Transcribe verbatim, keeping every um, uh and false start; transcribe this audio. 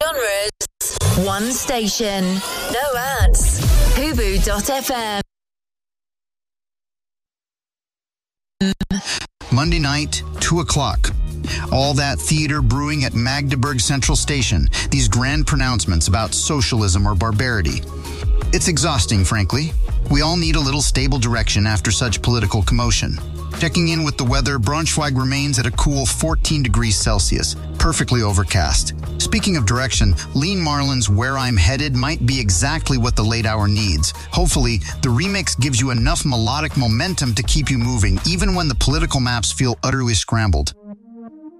genres, one station, no ads. Hubu dot f m. Monday night, two o'clock. All that theater brewing at Magdeburg Central Station. These grand pronouncements about socialism or barbarity. It's exhausting, frankly. We all need a little stable direction after such political commotion. Checking in with the weather, Braunschweig remains at a cool fourteen degrees Celsius, perfectly overcast. Speaking of direction, Lean Marlin's Where I'm Headed might be exactly what the late hour needs. Hopefully, the remix gives you enough melodic momentum to keep you moving, even when the political maps feel utterly scrambled.